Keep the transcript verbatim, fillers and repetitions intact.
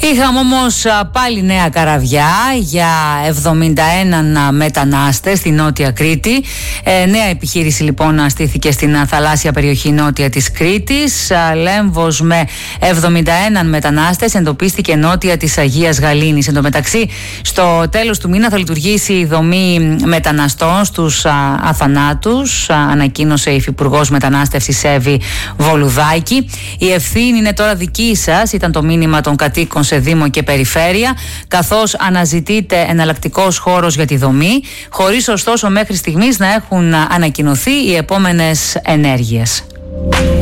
Είχαμε όμως πάλι νέα καραβιά για εβδομήντα ένα μετανάστες στη Νότια Κρήτη. Ε, νέα επιχείρηση λοιπόν στήθηκε στην θαλάσσια περιοχή νότια της Κρήτης. Λέμβος με εβδομήντα ένα μετανάστες εντοπίστηκε νότια της Αγίας Γαλήνης. Εν τω μεταξύ, στο τέλος του μήνα θα λειτουργήσει η δομή μεταναστών στους αθανάτους, ανακοίνωσε η Υφυπουργός Μετανάστευσης Εύη Βολουδάκη. Η ευθύνη είναι τώρα δική σας, ήταν το μήνυμα των κατοίκων σε Δήμο και Περιφέρεια, καθώς αναζητείται εναλλακτικός χώρος για τη δομή, χωρίς ωστόσο μέχρι στιγμής να έχουν ανακοινωθεί οι επόμενες ενέργειες.